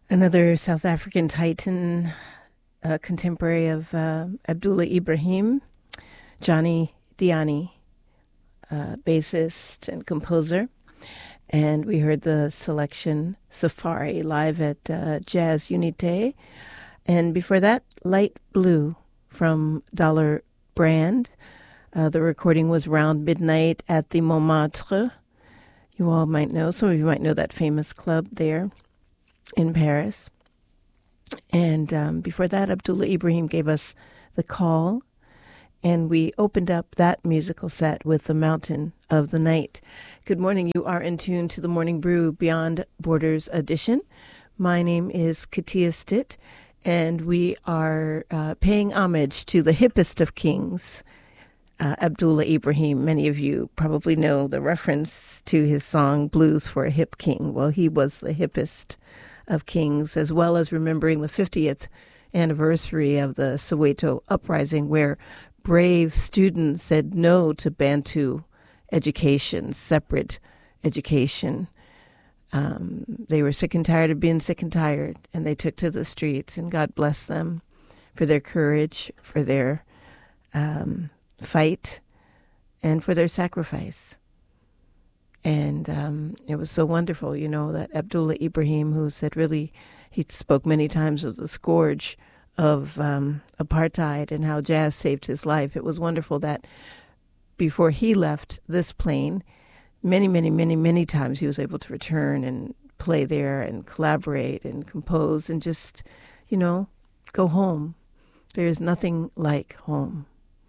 Another South African titan, contemporary of Abdullah Ibrahim, Johnny Diani, bassist and composer. And we heard the selection Safari live at Jazz Unité. And before that, Light Blue from Dollar Brand. The recording was around midnight at the Montmartre. You all might know, some of you might know that famous club there in Paris. And before that, Abdullah Ibrahim gave us The Call, and we opened up that musical set with The Mountain of the Night. Good morning. You are in tune to the Morning Brew Beyond Borders edition. My name is Katia Stitt, and we are paying homage to the hippest of kings, Abdullah Ibrahim. Many of you probably know the reference to his song Blues for a Hip King. Well, he was the hippest of kings, as well as remembering the 50th anniversary of the Soweto uprising, where brave students said no to Bantu education, separate education. They were sick and tired of being sick and tired, and they took to the streets, and God bless them for their courage, for their fight, and for their sacrifice. And it was so wonderful, you know, that Abdullah Ibrahim, who said really, he spoke many times of the scourge of apartheid and how jazz saved his life. It was wonderful that before he left this plane, many times he was able to return and play there and collaborate and compose and just, you know, go home. There is nothing like home.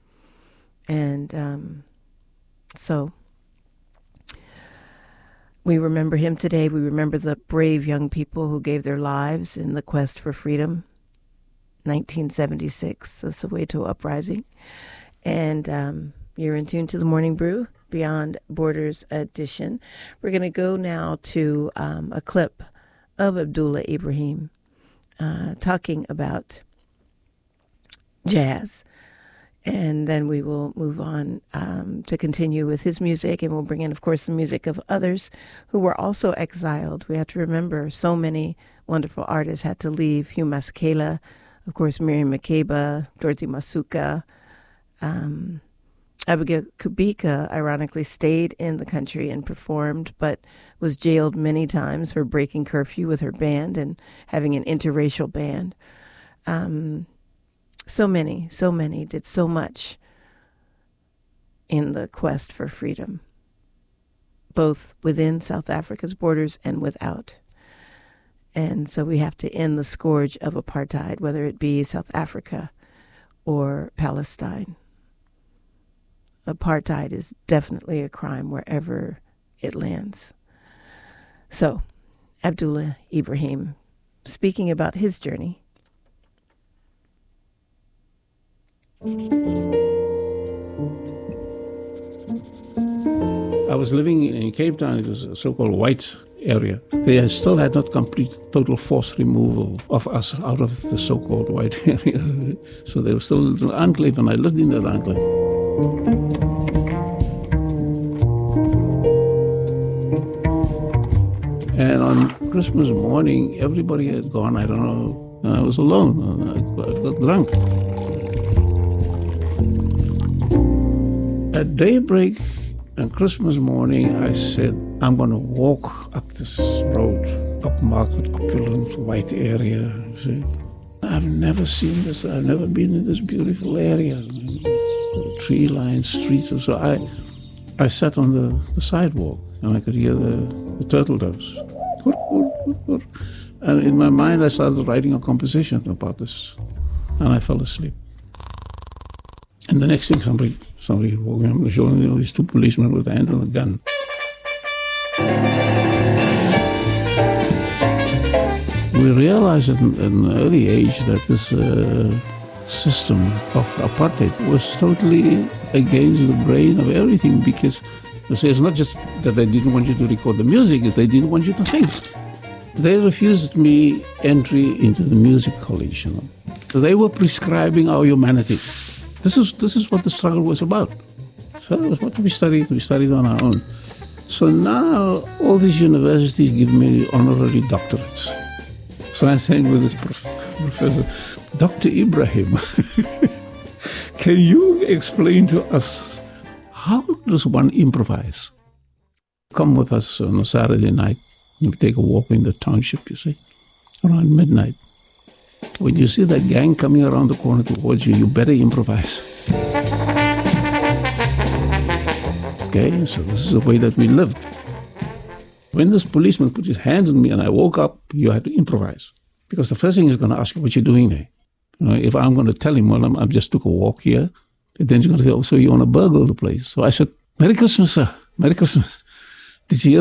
And so we remember him today. We remember the brave young people who gave their lives in the quest for freedom, 1976, the Soweto uprising. And you're in tune to the Morning Brew Beyond Borders edition. We're going to go now to a clip of Abdullah Ibrahim talking about jazz. And then we will move on to continue with his music, and we'll bring in, of course, the music of others who were also exiled. We have to remember so many wonderful artists had to leave. Hugh Masekela, of course, Miriam Makeba, Dorothy Masuka. Abigail Kubika, ironically, stayed in the country and performed, but was jailed many times for breaking curfew with her band and having an interracial band. So many did so much in the quest for freedom, both within South Africa's borders and without. And so we have to end the scourge of apartheid, whether it be South Africa or Palestine. Apartheid is definitely a crime wherever it lands. So, Abdullah Ibrahim, speaking about his journey. I was living in Cape Town. It was a so-called white area. They still had not completed total forced removal of us out of the so-called white area. So there was still a little enclave, and I lived in that enclave. And on Christmas morning, everybody had gone, I don't know, and I was alone. I got drunk. At daybreak on Christmas morning, I said, I'm going to walk up this road, upmarket, opulent, white area. See? I've never seen this. I've never been in this beautiful area. Tree-lined streets. So I sat on the sidewalk, and I could hear the turtle doves. And in my mind, I started writing a composition about this, and I fell asleep. And the next thing, somebody woke me up on the shoulder, and these two policemen with a hand on a gun. We realized at an early age that this system of apartheid was totally against the grain of everything, because it's not just that they didn't want you to record the music, they didn't want you to think. They refused me entry into the music college. You know. They were prescribing our humanity. This is what the struggle was about. So that was what we studied. We studied on our own. So now all these universities give me honorary doctorates. So I'm saying with this professor, Dr. Ibrahim, can you explain to us how does one improvise? Come with us on a Saturday night. You take a walk in the township, you see, around midnight. When you see that gang coming around the corner towards you, you better improvise. Okay, so this is the way that we lived. When this policeman put his hands on me and I woke up, you had to improvise. Because the first thing he's going to ask you, what you doing there? You know, if I'm going to tell him, well, I just took a walk here, then he's going to say, oh, so you want to burgle the place? So I said, Merry Christmas, sir. Merry Christmas. Did you hear